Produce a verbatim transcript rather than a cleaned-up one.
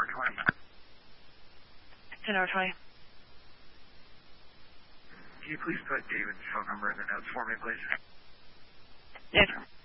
over twenty. ten over twenty. Can you please put David's phone number in the notes for me, please? Yes, sir.